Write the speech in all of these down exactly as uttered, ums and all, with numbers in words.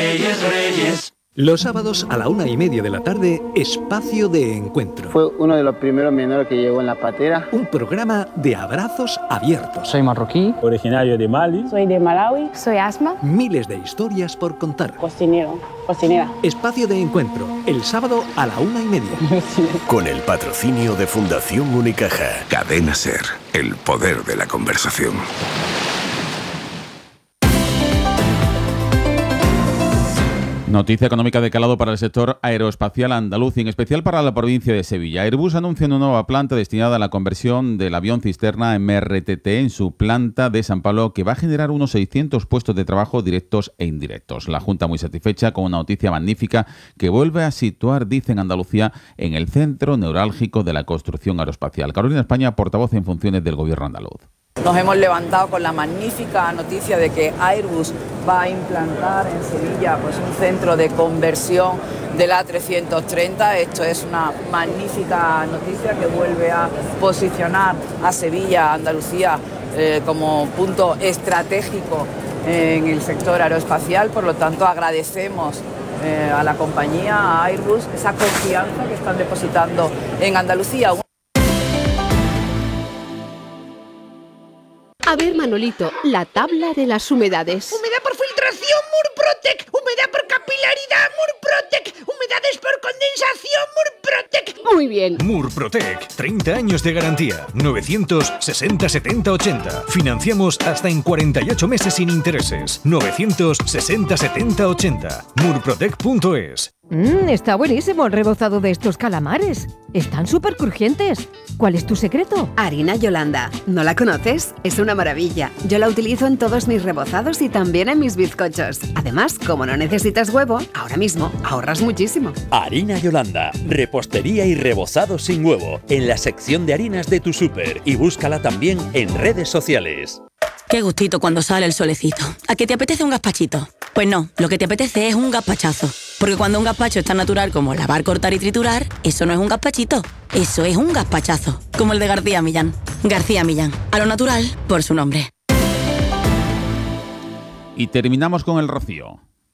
Reyes, Reyes. Los sábados a la una y media de la tarde, Espacio de Encuentro. Fue uno de los primeros menores que llegó en la patera. Un programa de abrazos abiertos. Soy marroquí, originario de Mali. Soy de Malawi, soy Asma. Miles de historias por contar. Cocinero, cocinera. Espacio de Encuentro, el sábado a la una y media. Con el patrocinio de Fundación Unicaja. Cadena SER, el poder de la conversación. Noticia económica de calado para el sector aeroespacial andaluz y en especial para la provincia de Sevilla. Airbus anuncia una nueva planta destinada a la conversión del avión cisterna M R T T en su planta de San Pablo, que va a generar unos seiscientos puestos de trabajo directos e indirectos. La Junta muy satisfecha con una noticia magnífica que vuelve a situar, dicen Andalucía, en el centro neurálgico de la construcción aeroespacial. Carolina España, portavoz en funciones del Gobierno andaluz. Nos hemos levantado con la magnífica noticia de que Airbus va a implantar en Sevilla pues, un centro de conversión del A trescientos treinta. Esto es una magnífica noticia que vuelve a posicionar a Sevilla, Andalucía, eh, como punto estratégico en el sector aeroespacial. Por lo tanto, agradecemos eh, a la compañía, a Airbus, esa confianza que están depositando en Andalucía. A ver, Manolito, la tabla de las humedades. Humedad por filtración, Murprotec. Humedad por capilaridad, Murprotec. Humedades por condensación, Murprotec. Muy bien. Murprotec, treinta años de garantía. novecientos sesenta setenta ochenta. Financiamos hasta en cuarenta y ocho meses sin intereses. novecientos sesenta setenta ochenta. murprotec punto es. Mmm, está buenísimo el rebozado de estos calamares. Están súper crujientes. ¿Cuál es tu secreto? Harina Yolanda. ¿No la conoces? Es una maravilla. Yo la utilizo en todos mis rebozados y también en mis bizcochos. Además, como no necesitas huevo, ahora mismo ahorras muchísimo. Harina Yolanda. Repostería y rebozado sin huevo. En la sección de harinas de tu súper. Y búscala también en redes sociales. Qué gustito cuando sale el solecito. ¿A qué te apetece un gazpachito? Pues no, lo que te apetece es un gazpachazo. Porque cuando un gazpacho es tan natural como lavar, cortar y triturar, eso no es un gazpachito, eso es un gazpachazo. Como el de García Millán. García Millán, a lo natural por su nombre. Y terminamos con el rocío.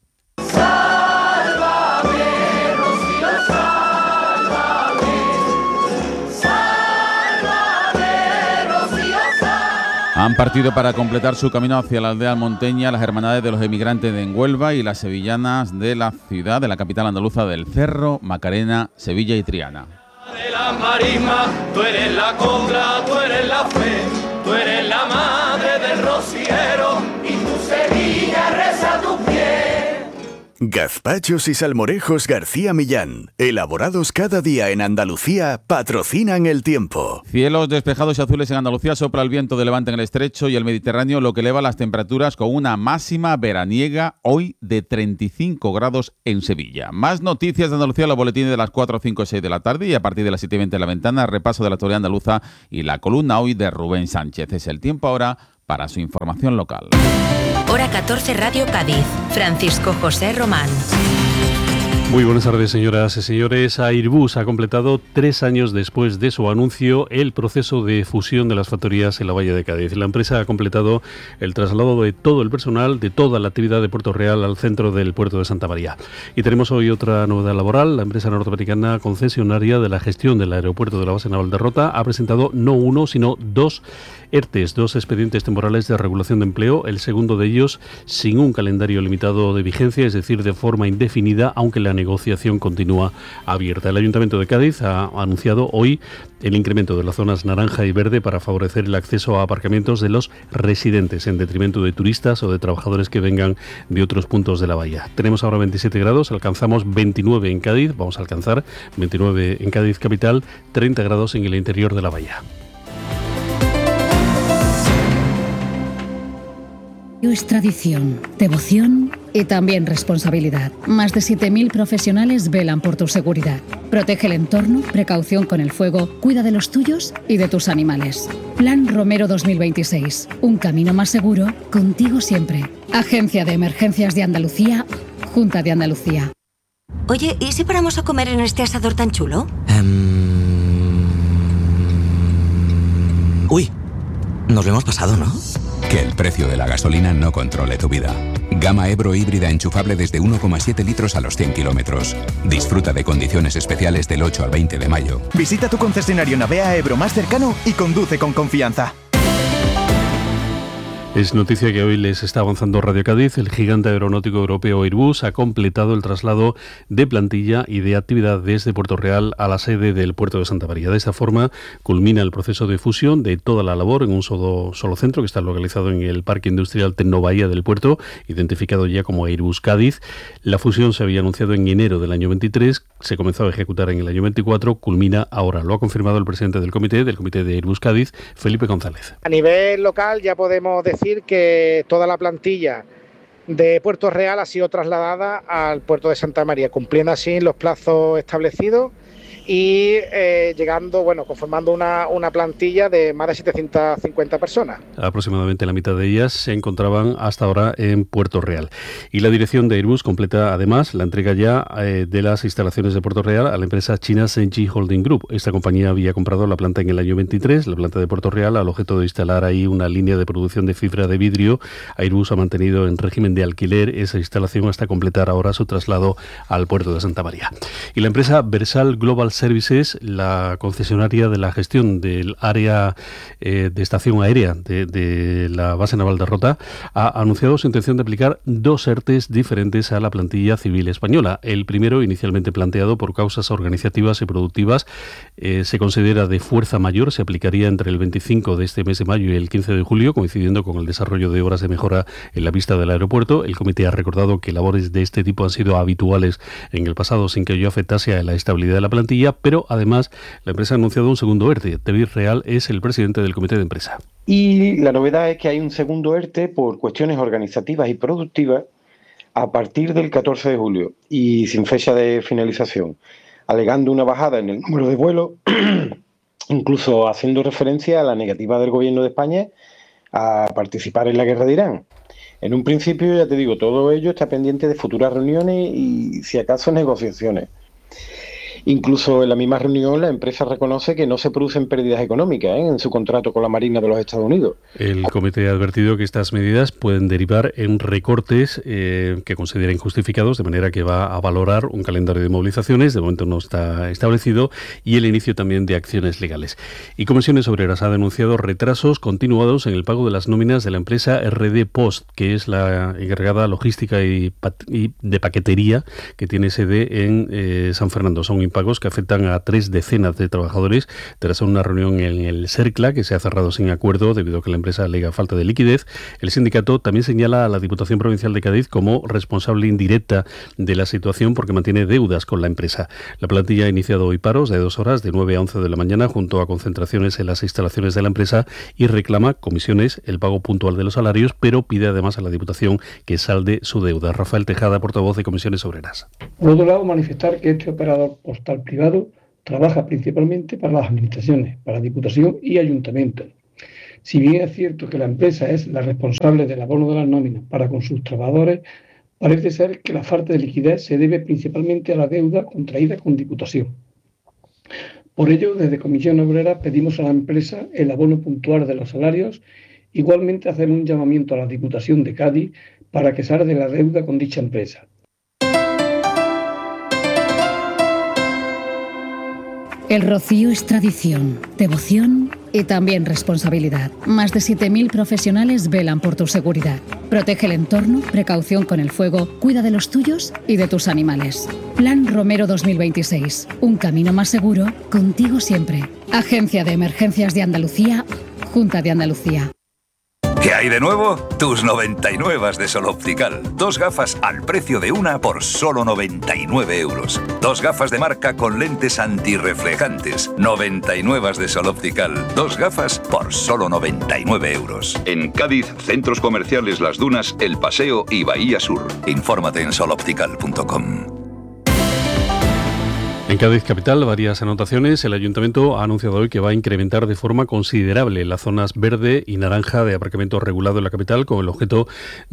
Han partido para completar su camino hacia la aldea almonteña las hermandades de los emigrantes de Huelva y las sevillanas de la ciudad, de la capital andaluza del Cerro, Macarena, Sevilla y Triana. De la marisma, tú eres la cobra, tú eres la fe, tú eres la madre del rociero y tu Sevilla reza tu pie. Gazpachos y salmorejos García Millán, elaborados cada día en Andalucía, patrocinan el tiempo. Cielos despejados y azules en Andalucía, sopla el viento de levante en el estrecho y el Mediterráneo, lo que eleva las temperaturas con una máxima veraniega hoy de treinta y cinco grados en Sevilla. Más noticias de Andalucía, los boletines de las cuatro, cinco y seis de la tarde y a partir de las siete y veinte de la ventana, repaso de la actualidad andaluza y la columna hoy de Rubén Sánchez. Es el tiempo ahora para su información local. Hora catorce, Radio Cádiz. Francisco José Román. Muy buenas tardes, señoras y señores. Airbus ha completado tres años después de su anuncio el proceso de fusión de las factorías en la Bahía de Cádiz. La empresa ha completado el traslado de todo el personal, de toda la actividad de Puerto Real al centro del puerto de Santa María. Y tenemos hoy otra novedad laboral. La empresa norteamericana concesionaria de la gestión del aeropuerto de la base naval de Rota ha presentado no uno, sino dos ERTES, dos expedientes temporales de regulación de empleo, el segundo de ellos sin un calendario limitado de vigencia, es decir, de forma indefinida, aunque la negociación continúa abierta. El Ayuntamiento de Cádiz ha anunciado hoy el incremento de las zonas naranja y verde para favorecer el acceso a aparcamientos de los residentes, en detrimento de turistas o de trabajadores que vengan de otros puntos de la bahía. Tenemos ahora veintisiete grados, alcanzamos veintinueve en Cádiz, vamos a alcanzar veintinueve en Cádiz capital, treinta grados en el interior de la bahía. Es tradición, devoción y también responsabilidad. Más de siete mil profesionales velan por tu seguridad. Protege el entorno, precaución con el fuego, cuida de los tuyos y de tus animales. Plan Romero dos mil veintiséis. Un camino más seguro, contigo siempre. Agencia de Emergencias de Andalucía, Junta de Andalucía. Oye, ¿y si paramos a comer en este asador tan chulo? Um... Uy, nos lo hemos pasado, ¿no? Que el precio de la gasolina no controle tu vida. Gama Ebro híbrida enchufable desde uno coma siete litros a los cien kilómetros. Disfruta de condiciones especiales del ocho al veinte de mayo. Visita tu concesionario Navea Ebro más cercano y conduce con confianza. Es noticia que hoy les está avanzando Radio Cádiz. El gigante aeronáutico europeo Airbus ha completado el traslado de plantilla y de actividad desde Puerto Real a la sede del puerto de Santa María. De esta forma culmina el proceso de fusión de toda la labor en un solo, solo centro que está localizado en el Parque Industrial Tecnobahía del puerto, identificado ya como Airbus Cádiz. La fusión se había anunciado en enero del año veintitrés, se comenzó a ejecutar en el año veinticuatro, culmina ahora. Lo ha confirmado el presidente del comité, del comité de Airbus Cádiz, Felipe González. A nivel local ya podemos decir que toda la plantilla de Puerto Real ha sido trasladada al puerto de Santa María, cumpliendo así los plazos establecidos y eh, llegando, bueno, conformando una, una plantilla de más de setecientas cincuenta personas. Aproximadamente la mitad de ellas se encontraban hasta ahora en Puerto Real. Y la dirección de Airbus completa además la entrega ya eh, de las instalaciones de Puerto Real a la empresa china Senji Holding Group. Esta compañía había comprado la planta en el año veintitrés, la planta de Puerto Real, al objeto de instalar ahí una línea de producción de fibra de vidrio. Airbus ha mantenido en régimen de alquiler esa instalación hasta completar ahora su traslado al puerto de Santa María. Y la empresa Versal Global Services, la concesionaria de la gestión del área eh, de estación aérea de, de la base naval de Rota, ha anunciado su intención de aplicar dos ERTES diferentes a la plantilla civil española. El primero, inicialmente planteado por causas organizativas y productivas, eh, se considera de fuerza mayor, se aplicaría entre el veinticinco de este mes de mayo y el quince de julio, coincidiendo con el desarrollo de obras de mejora en la pista del aeropuerto. El comité ha recordado que labores de este tipo han sido habituales en el pasado sin que ello afectase a la estabilidad de la plantilla, pero además la empresa ha anunciado un segundo ERTE. David Real es el presidente del comité de empresa. Y la novedad es que hay un segundo ERTE por cuestiones organizativas y productivas a partir del catorce de julio y sin fecha de finalización, alegando una bajada en el número de vuelos, incluso haciendo referencia a la negativa del gobierno de España a participar en la guerra de Irán. En un principio, ya te digo, todo ello está pendiente de futuras reuniones y, si acaso, negociaciones. Incluso en la misma reunión la empresa reconoce que no se producen pérdidas económicas ¿eh? en su contrato con la Marina de los Estados Unidos. El comité ha advertido que estas medidas pueden derivar en recortes eh, que considera injustificados, de manera que va a valorar un calendario de movilizaciones, de momento no está establecido, y el inicio también de acciones legales. Y Comisiones Obreras ha denunciado retrasos continuados en el pago de las nóminas de la empresa R D Post, que es la encargada logística y, y de paquetería que tiene sede en eh, San Fernando. Son pagos que afectan a tres decenas de trabajadores tras una reunión en el CERCLA que se ha cerrado sin acuerdo debido a que la empresa alega falta de liquidez. El sindicato también señala a la Diputación Provincial de Cádiz como responsable indirecta de la situación porque mantiene deudas con la empresa. La plantilla ha iniciado hoy paros de dos horas de nueve a once de la mañana junto a concentraciones en las instalaciones de la empresa y reclama comisiones, el pago puntual de los salarios, pero pide además a la Diputación que salde su deuda. Rafael Tejada, portavoz de Comisiones Obreras. Por otro lado, manifestar que este operador postal privado trabaja principalmente para las administraciones, para Diputación y Ayuntamientos. Si bien es cierto que la empresa es la responsable del abono de las nóminas para con sus trabajadores, parece ser que la falta de liquidez se debe principalmente a la deuda contraída con Diputación. Por ello, desde Comisión Obrera pedimos a la empresa el abono puntual de los salarios, igualmente hacer un llamamiento a la Diputación de Cádiz para que salga de la deuda con dicha empresa. El rocío es tradición, devoción y también responsabilidad. Más de siete mil profesionales velan por tu seguridad. Protege el entorno, precaución con el fuego, cuida de los tuyos y de tus animales. Plan Romero dos mil veintiséis. Un camino más seguro, contigo siempre. Agencia de Emergencias de Andalucía, Junta de Andalucía. ¿Qué hay de nuevo? Tus noventa y nueve de Sol Optical. Dos gafas al precio de una por solo noventa y nueve euros. Dos gafas de marca con lentes antirreflejantes. noventa y nueve de Sol Optical. Dos gafas por solo noventa y nueve euros. En Cádiz, centros comerciales Las Dunas, El Paseo y Bahía Sur. Infórmate en sol optical punto com. En Cádiz capital, varias anotaciones. El Ayuntamiento ha anunciado hoy que va a incrementar de forma considerable las zonas verde y naranja de aparcamiento regulado en la capital, con el objeto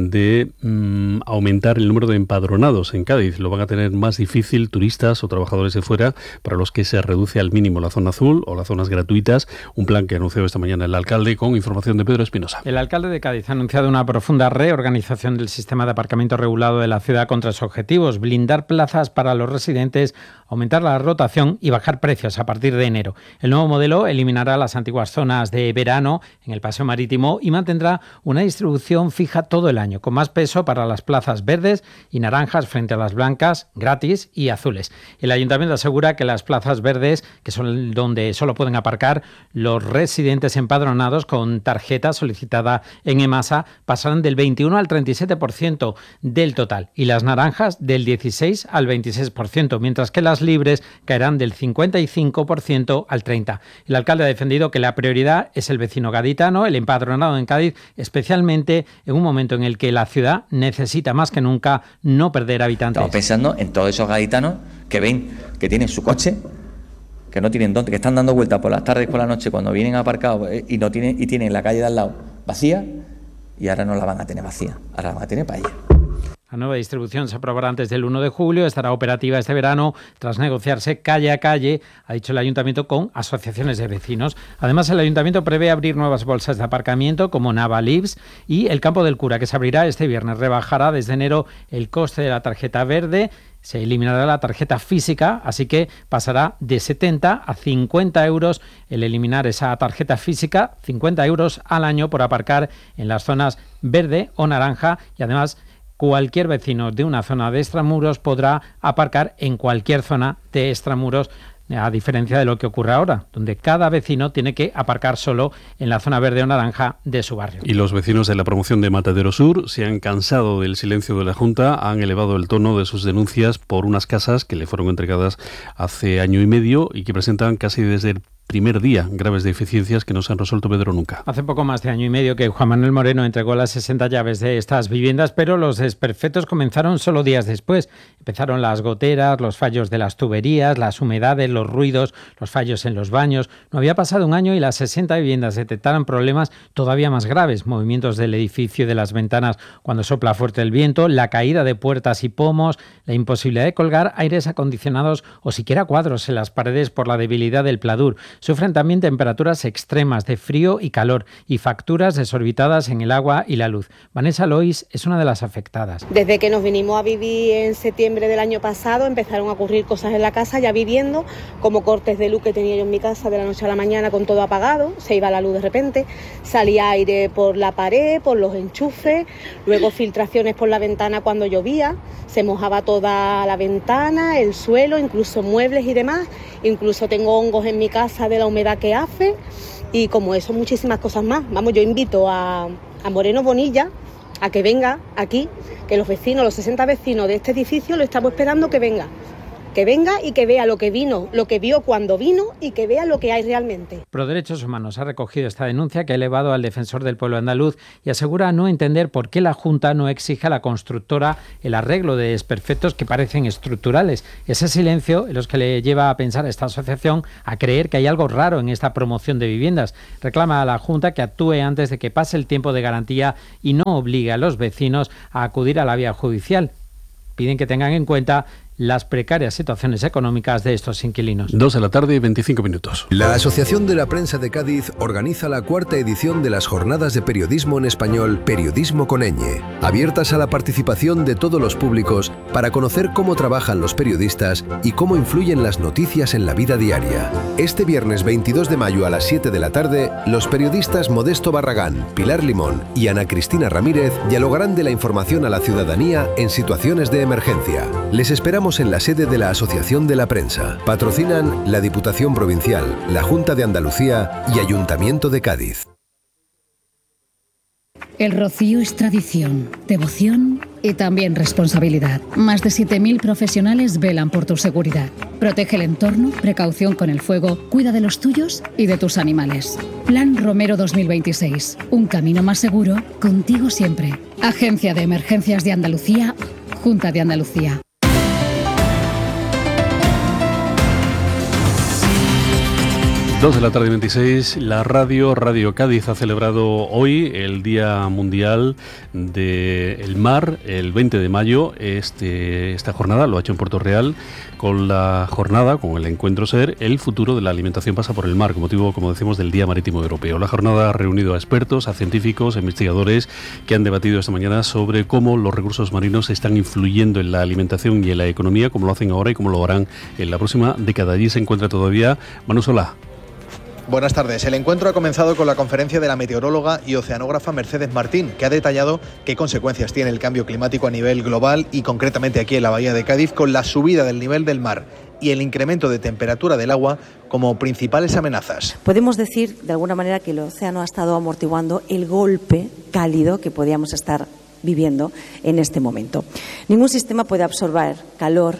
de mmm, aumentar el número de empadronados en Cádiz. Lo van a tener más difícil turistas o trabajadores de fuera, para los que se reduce al mínimo la zona azul o las zonas gratuitas. Un plan que anunció esta mañana el alcalde, con información de Pedro Espinosa. El alcalde de Cádiz ha anunciado una profunda reorganización del sistema de aparcamiento regulado de la ciudad con tres objetivos: blindar plazas para los residentes, aumentar la rotación y bajar precios a partir de enero. El nuevo modelo eliminará las antiguas zonas de verano en el paseo marítimo y mantendrá una distribución fija todo el año, con más peso para las plazas verdes y naranjas frente a las blancas, gratis y azules. El ayuntamiento asegura que las plazas verdes, que son donde solo pueden aparcar los residentes empadronados con tarjeta solicitada en EMASA, pasarán del veintiuno al treinta y siete por ciento del total, y las naranjas del dieciséis al veintiséis por ciento, mientras que las libres caerán del cincuenta y cinco por ciento al treinta por ciento. El alcalde ha defendido que la prioridad es el vecino gaditano, el empadronado en Cádiz, especialmente en un momento en el que la ciudad necesita más que nunca no perder habitantes. Estamos pensando en todos esos gaditanos que ven que tienen su coche, que no tienen dónde, que están dando vueltas por las tardes, por la noche, cuando vienen aparcados y no tienen y tienen la calle de al lado vacía, y ahora no la van a tener vacía, ahora la van a tener para ellos. La nueva distribución se aprobará antes del uno de julio, estará operativa este verano tras negociarse calle a calle, ha dicho el ayuntamiento, con asociaciones de vecinos. Además, el ayuntamiento prevé abrir nuevas bolsas de aparcamiento como Navalibs y el Campo del Cura, que se abrirá este viernes. Rebajará desde enero el coste de la tarjeta verde. Se eliminará la tarjeta física, así que pasará de setenta a cincuenta euros el eliminar esa tarjeta física, cincuenta euros al año por aparcar en las zonas verde o naranja, y además cualquier vecino de una zona de extramuros podrá aparcar en cualquier zona de extramuros, a diferencia de lo que ocurre ahora, donde cada vecino tiene que aparcar solo en la zona verde o naranja de su barrio. Y los vecinos de la promoción de Matadero Sur se han cansado del silencio de la Junta, han elevado el tono de sus denuncias por unas casas que le fueron entregadas hace año y medio y que presentan casi desde el primer día graves deficiencias que no se han resuelto, Pedro, nunca. Hace poco más de año y medio que Juan Manuel Moreno entregó las sesenta llaves de estas viviendas, pero los desperfectos comenzaron solo días después. Empezaron las goteras, los fallos de las tuberías, las humedades, los ruidos, los fallos en los baños. No había pasado un año y las sesenta viviendas detectaron problemas todavía más graves: movimientos del edificio y de las ventanas cuando sopla fuerte el viento, la caída de puertas y pomos, la imposibilidad de colgar aires acondicionados o siquiera cuadros en las paredes por la debilidad del pladur. Sufren también temperaturas extremas de frío y calor y facturas desorbitadas en el agua y la luz. Vanessa Lois es una de las afectadas. Desde que nos vinimos a vivir en septiembre del año pasado empezaron a ocurrir cosas en la casa, ya viviendo, como cortes de luz que tenía yo en mi casa de la noche a la mañana con todo apagado, se iba la luz de repente, salía aire por la pared, por los enchufes, luego filtraciones por la ventana cuando llovía, se mojaba toda la ventana, el suelo, incluso muebles y demás. Incluso tengo hongos en mi casa de la humedad que hace, y como eso muchísimas cosas más. Vamos, yo invito a, a Moreno Bonilla a que venga aquí, que los vecinos, los sesenta vecinos de este edificio lo estamos esperando que venga. Que venga y que vea lo que vino, lo que vio cuando vino, y que vea lo que hay realmente. Proderechos Humanos ha recogido esta denuncia, que ha elevado al defensor del pueblo andaluz, y asegura no entender por qué la Junta no exige a la constructora el arreglo de desperfectos que parecen estructurales. Ese silencio es lo que le lleva a pensar a esta asociación a creer que hay algo raro en esta promoción de viviendas. Reclama a la Junta que actúe antes de que pase el tiempo de garantía y no obligue a los vecinos a acudir a la vía judicial. Piden que tengan en cuenta las precarias situaciones económicas de estos inquilinos. Dos de la tarde y veinticinco minutos. La Asociación de la Prensa de Cádiz organiza la cuarta edición de las Jornadas de Periodismo en Español, Periodismo con ñ, abiertas a la participación de todos los públicos para conocer cómo trabajan los periodistas y cómo influyen las noticias en la vida diaria. Este viernes veintidós de mayo a las siete de la tarde, los periodistas Modesto Barragán, Pilar Limón y Ana Cristina Ramírez dialogarán de la información a la ciudadanía en situaciones de emergencia. Les esperamos en la sede de la Asociación de la Prensa. Patrocinan la Diputación Provincial, la Junta de Andalucía y Ayuntamiento de Cádiz. El rocío es tradición, devoción y también responsabilidad. Más de siete mil profesionales velan por tu seguridad. Protege el entorno, precaución con el fuego, cuida de los tuyos y de tus animales. Plan Romero dos mil veintiséis. Un camino más seguro, contigo siempre. Agencia de Emergencias de Andalucía, Junta de Andalucía. dos de la tarde veintiséis, la radio, Radio Cádiz ha celebrado hoy el Día Mundial del Mar, el veinte de mayo. Este, esta jornada lo ha hecho en Puerto Real con la jornada, con el encuentro SER, el futuro de la alimentación pasa por el mar, con motivo, como decimos, del Día Marítimo Europeo. La jornada ha reunido a expertos, a científicos, a investigadores que han debatido esta mañana sobre cómo los recursos marinos están influyendo en la alimentación y en la economía, como lo hacen ahora y cómo lo harán en la próxima década. Allí se encuentra todavía Manu Solá. Buenas tardes. El encuentro ha comenzado con la conferencia de la meteoróloga y oceanógrafa Mercedes Martín, que ha detallado qué consecuencias tiene el cambio climático a nivel global y concretamente aquí en la bahía de Cádiz, con la subida del nivel del mar y el incremento de temperatura del agua como principales amenazas. Podemos decir, de alguna manera, que el océano ha estado amortiguando el golpe cálido que podíamos estar viviendo en este momento. Ningún sistema puede absorber calor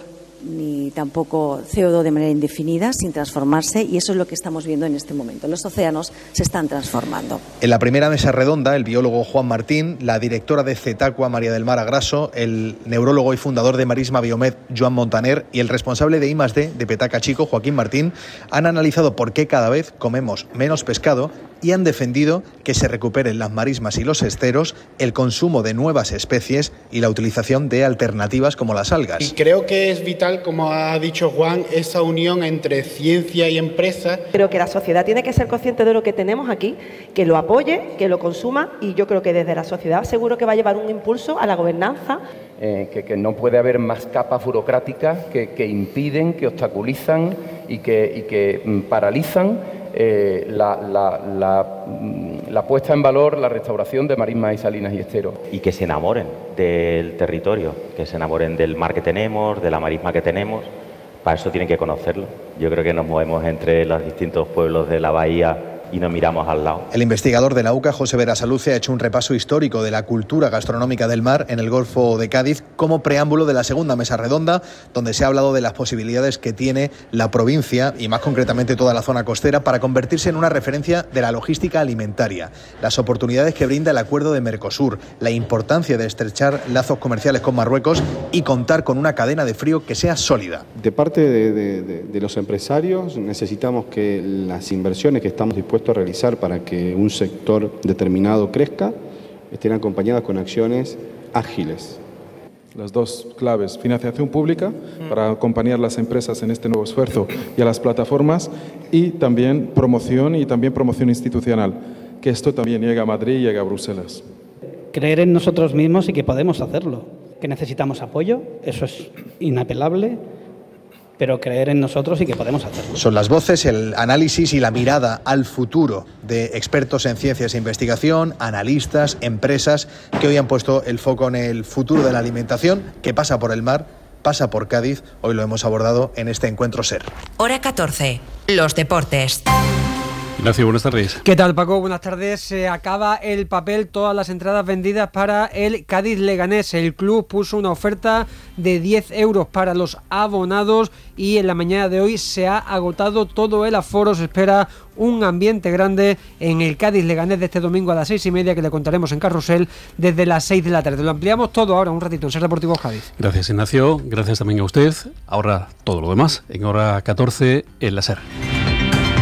ni tampoco C O dos de manera indefinida sin transformarse, y eso es lo que estamos viendo en este momento. Los océanos se están transformando. En la primera mesa redonda, el biólogo Juan Martín, la directora de CETACUA María del Mar Agraso, el neurólogo y fundador de Marisma Biomed Joan Montaner y el responsable de I más D de Petaca Chico Joaquín Martín han analizado por qué cada vez comemos menos pescado y han defendido que se recuperen las marismas y los esteros, el consumo de nuevas especies y la utilización de alternativas como las algas. Y creo que es vital, como ha dicho Juan, esa unión entre ciencia y empresa. Creo que la sociedad tiene que ser consciente de lo que tenemos aquí, que lo apoye, que lo consuma, y yo creo que desde la sociedad seguro que va a llevar un impulso a la gobernanza. Eh, que, que no puede haber más capas burocráticas que, que impiden, que obstaculizan y que, y que mm, paralizan eh, la, la, la, mm, la puesta en valor, la restauración de marismas y salinas y esteros. Y que se enamoren del territorio, que se enamoren del mar que tenemos, de la marisma que tenemos. Para eso tienen que conocerlo. Yo creo que nos movemos entre los distintos pueblos de la bahía y no miramos al lado. El investigador de la U C A, José Berasaluce, ha hecho un repaso histórico de la cultura gastronómica del mar en el Golfo de Cádiz como preámbulo de la segunda mesa redonda, donde se ha hablado de las posibilidades que tiene la provincia y más concretamente toda la zona costera para convertirse en una referencia de la logística alimentaria, las oportunidades que brinda el acuerdo de Mercosur, la importancia de estrechar lazos comerciales con Marruecos y contar con una cadena de frío que sea sólida. De parte de, de, de, de los empresarios necesitamos que las inversiones que estamos dispuestos a realizar para que un sector determinado crezca estén acompañadas con acciones ágiles. Las dos claves: financiación pública para acompañar a las empresas en este nuevo esfuerzo y a las plataformas, y también promoción y también promoción institucional, que esto también llega a Madrid y llega a Bruselas. Creer en nosotros mismos y que podemos hacerlo, que necesitamos apoyo, eso es inapelable, pero creer en nosotros y que podemos hacerlo. Son las voces, el análisis y la mirada al futuro de expertos en ciencias e investigación, analistas, empresas, que hoy han puesto el foco en el futuro de la alimentación, que pasa por el mar, pasa por Cádiz. Hoy lo hemos abordado en este encuentro SER. Hora catorce. Los deportes. Ignacio, buenas tardes. ¿Qué tal, Paco? Buenas tardes. Se acaba el papel, todas las entradas vendidas para el Cádiz Leganés. El club puso una oferta de diez euros para los abonados y en la mañana de hoy se ha agotado todo el aforo. Se espera un ambiente grande en el Cádiz Leganés de este domingo a las seis y media, que le contaremos en Carrusel desde las seis de la tarde. Lo ampliamos todo ahora, un ratito, en Ser Deportivo Cádiz. Gracias, Ignacio. Gracias también a usted. Ahora todo lo demás en hora catorce en la SER.